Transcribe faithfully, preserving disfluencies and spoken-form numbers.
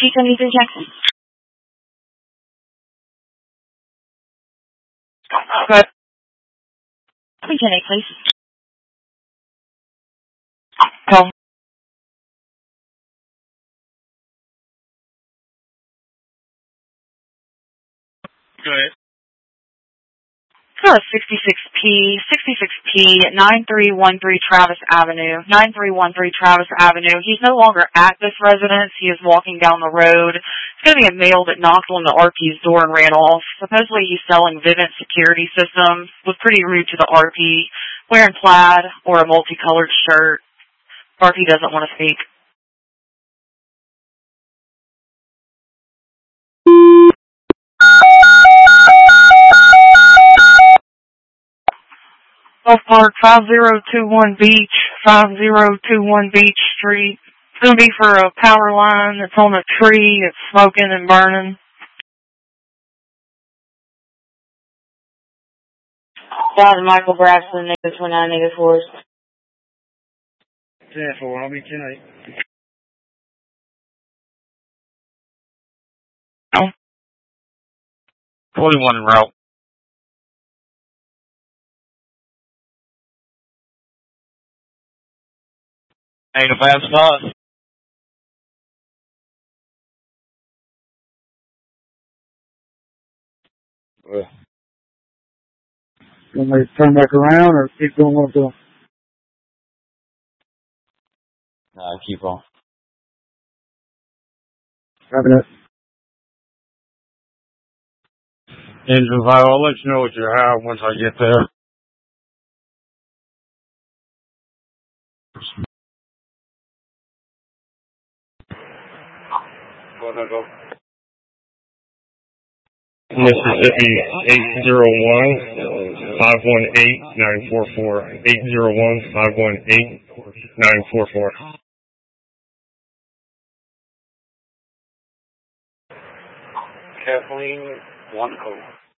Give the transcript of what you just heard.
two seventy-three Jackson. Good. three ten eight, please. Come. Go ahead. Car sixty-six P, sixty-six P, nine three one three Travis Avenue, nine three one three Travis Avenue. He's no longer at this residence. He is walking down the road. It's going to be a male that knocked on the R P's door and ran off. Supposedly he's selling Vivint security systems. Was pretty rude to the R P, wearing plaid or a multicolored shirt. R P doesn't want to speak. Gulf Park, five zero two one Beach, five zero two one Beach Street. It's going to be for a power line that's on a tree. It's smoking and burning. Father Michael Braxton, negative twenty-nine, negative four. ten four, I'll be ten eight. forty-one en route. Ain't a bad spot. Well, you want me to turn back around or keep going on to Nah, keep on. Having it. Engine vital, I'll let you know what you have once I get there. Mississippi eight zero one, five one eight, nine four four. eight zero one, five one eight, nine four four. Kathleen, one oh.